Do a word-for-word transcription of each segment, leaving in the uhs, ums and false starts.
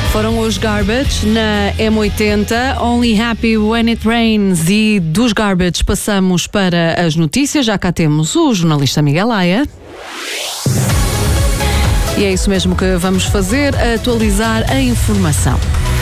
Foram os Garbage na M oitenta, Only Happy When It Rains, e dos Garbage passamos para as notícias. Já cá temos o jornalista Miguel Aia. E é isso mesmo que vamos fazer, atualizar a informação.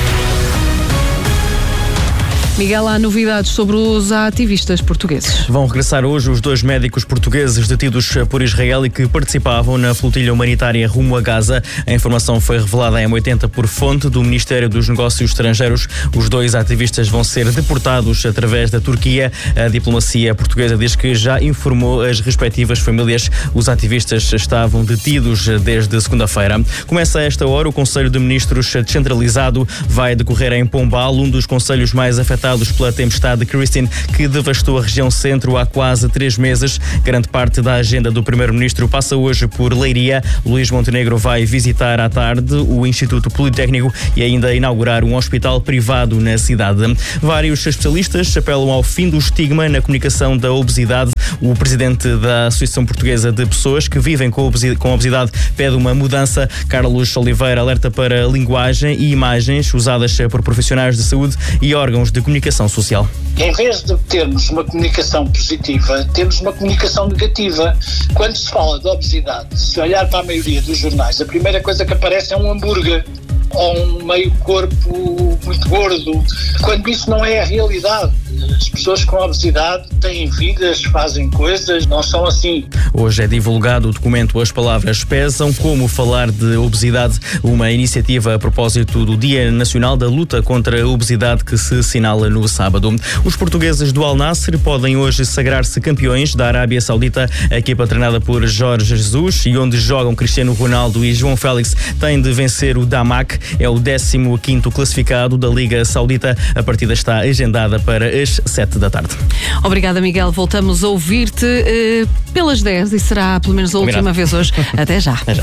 Miguel, há novidades sobre os ativistas portugueses. Vão regressar hoje os dois médicos portugueses detidos por Israel e que participavam na flotilha humanitária rumo a Gaza. A informação foi revelada em M oitenta por fonte do Ministério dos Negócios Estrangeiros. Os dois ativistas vão ser deportados através da Turquia. A diplomacia portuguesa diz que já informou as respectivas famílias. Os ativistas estavam detidos desde segunda-feira. Começa a esta hora o Conselho de Ministros descentralizado. Vai decorrer em Pombal, um dos conselhos mais afetados pela tempestade Christine, que devastou a região centro há quase três meses. Grande parte da agenda do primeiro-ministro passa hoje por Leiria. Luís Montenegro vai visitar à tarde o Instituto Politécnico e ainda inaugurar um hospital privado na cidade. Vários especialistas apelam ao fim do estigma na comunicação da obesidade. O presidente da Associação Portuguesa de Pessoas que Vivem com Obesidade pede uma mudança. Carlos Oliveira alerta para linguagem e imagens usadas por profissionais de saúde e órgãos de comunicação social. Em vez de termos uma comunicação positiva, temos uma comunicação negativa. Quando se fala de obesidade, se olhar para a maioria dos jornais, a primeira coisa que aparece é um hambúrguer ou um meio corpo muito gordo, quando isso não é a realidade. As pessoas com obesidade têm vidas, fazem coisas, não são assim. Hoje é divulgado o documento As Palavras Pesam, como falar de obesidade, uma iniciativa a propósito do Dia Nacional da Luta contra a Obesidade que se assinala no sábado. Os portugueses do Al Nassr podem hoje sagrar-se campeões da Arábia Saudita. A equipa treinada por Jorge Jesus e onde jogam Cristiano Ronaldo e João Félix tem de vencer o Damak. É o décimo quinto classificado da Liga Saudita. A partida está agendada para as sete da tarde. Obrigada, Miguel. Voltamos a ouvir-te uh, pelas dez e será pelo menos a Combinado. Última vez hoje. Até já. Até já.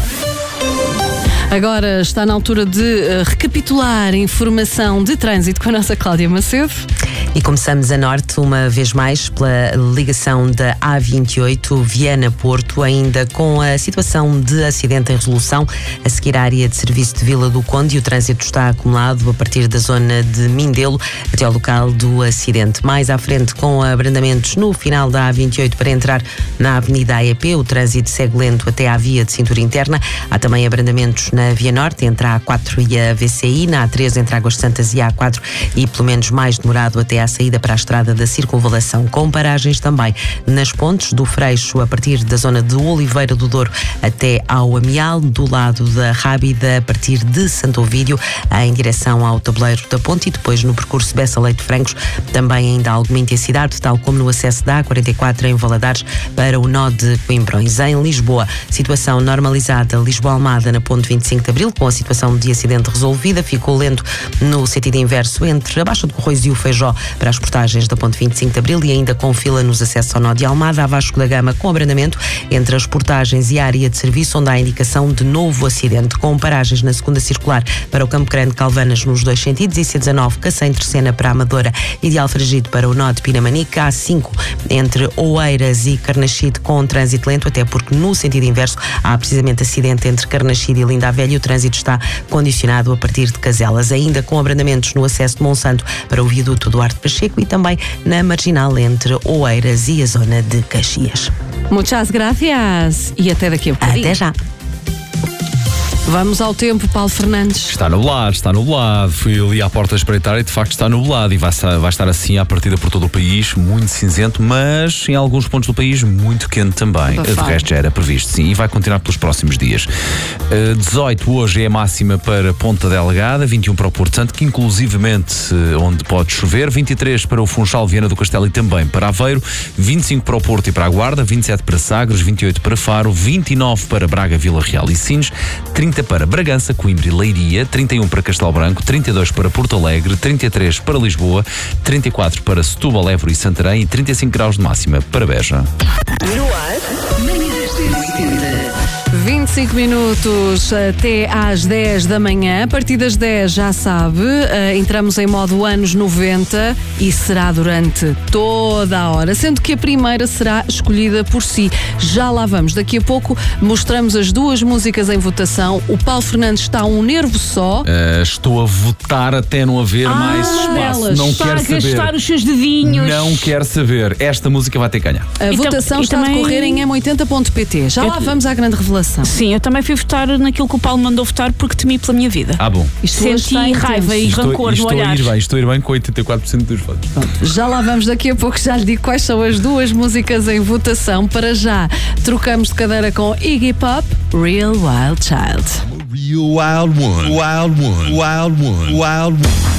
Agora está na altura de uh, recapitular a informação de trânsito com a nossa Cláudia Macedo. E começamos a norte, uma vez mais, pela ligação da A vinte e oito, Viana-Porto, ainda com a situação de acidente em resolução, a seguir à área de serviço de Vila do Conde, e o trânsito está acumulado a partir da zona de Mindelo até ao local do acidente. Mais à frente, com abrandamentos no final da A vinte e oito para entrar na Avenida A E P, o trânsito segue lento até à via de cintura interna. Há também abrandamentos na Via Norte, entre a A quatro e a V C I, na A três entre Águas Santas e a A quatro, e pelo menos mais demorado até à saída para a estrada da circunvalação, com paragens também nas pontes do Freixo, a partir da zona de Oliveira do Douro até ao Amial, do lado da Rábida, a partir de Santo Ovídio, em direção ao tabuleiro da ponte, e depois no percurso Bessa Leite Francos, também ainda há alguma intensidade, tal como no acesso da A quarenta e quatro em Valadares para o nó de Coimbrões. Em Lisboa, situação normalizada, Lisboa-Almada na ponte vinte e cinco de Abril, com a situação de acidente resolvida, ficou lento no sentido inverso entre a Baixa de Corroios e o Feijó para as portagens da ponte vinte e cinco de Abril, e ainda com fila nos acessos ao nó de Almada, a Vasco da Gama, com abrandamento entre as portagens e a área de serviço, onde há indicação de novo acidente, com paragens na segunda circular para o Campo Grande Calvanas nos dois sentidos, e C dezanove Cacém Terceira para a Amadora e de Alfragide para o nó de Pinamanica. A cinco entre Oeiras e Carnaxide, com trânsito lento, até porque no sentido inverso há precisamente acidente entre Carnaxide e Linda a Velha, e o trânsito está condicionado a partir de Caselas, ainda com abrandamentos no acesso de Monsanto para o viaduto Duarte Pacheco e também na marginal entre Oeiras e a zona de Caxias. Muchas gracias e até daqui a bocadinho. Até já. Vamos ao tempo, Paulo Fernandes. Está nublado, está nublado. Fui ali à porta espreitar e de facto está nublado e vai, vai estar assim à partida por todo o país, muito cinzento, mas em alguns pontos do país muito quente também. De resto já era previsto, sim, e vai continuar pelos próximos dias. Uh, dezoito hoje é a máxima para Ponta Delgada, vinte e um para o Porto Santo, que inclusivamente uh, onde pode chover, vinte e três para o Funchal, Viana do Castelo e também para Aveiro, vinte e cinco para o Porto e para a Guarda, vinte e sete para Sagres, vinte e oito para Faro, vinte e nove para Braga, Vila Real e Sines, trinta para Bragança, Coimbra e Leiria, trinta e um para Castelo Branco, trinta e dois para Porto Alegre, trinta e três para Lisboa, trinta e quatro para Setúbal, Évora e Santarém e trinta e cinco graus de máxima para Beja. vinte e cinco minutos até às dez da manhã. A partir das dez, já sabe, uh, entramos em modo anos noventa e será durante toda a hora, sendo que a primeira será escolhida por si. Já lá vamos. Daqui a pouco mostramos as duas músicas em votação. O Paulo Fernandes está a um nervo só. Uh, estou a votar até não haver ah, mais espaço. Elas. Não Está quero a gastar saber. os seus dedinhos. Não quero saber. Esta música vai ter que ganhar. A E votação tam- e está também- a decorrer em m oitenta ponto p t. Já Eu- lá vamos à grande revelação. Sim, eu também fui votar naquilo que o Paulo mandou votar porque temi pela minha vida. Ah, bom. Isto hoje Senti está intenso. raiva e Estou, rancor no estou a olhar. ir bem, estou a ir bem com oitenta e quatro por cento dos votos. Já lá vamos, daqui a pouco já lhe digo quais são as duas músicas em votação. Para já, trocamos de cadeira com Iggy Pop, Real Wild Child. Real wild one, wild one, wild one, wild one.